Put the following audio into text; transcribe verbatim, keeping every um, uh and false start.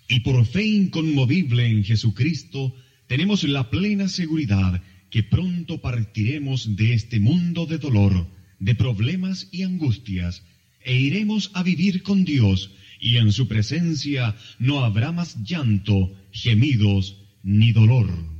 Y por fe inconmovible en Jesucristo, tenemos la plena seguridad que pronto partiremos de este mundo de dolor, de problemas y angustias, e iremos a vivir con Dios, y en su presencia no habrá más llanto, gemidos, ni dolor.